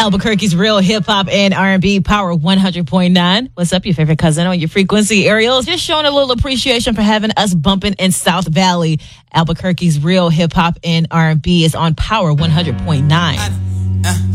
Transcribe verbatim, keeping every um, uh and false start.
Albuquerque's real hip hop and R and B, Power one hundred point nine. What's up, your favorite cousin on your frequency? Ariel, just showing a little appreciation for having us bumping in South Valley. Albuquerque's real hip hop and R and B is on Power one hundred point nine.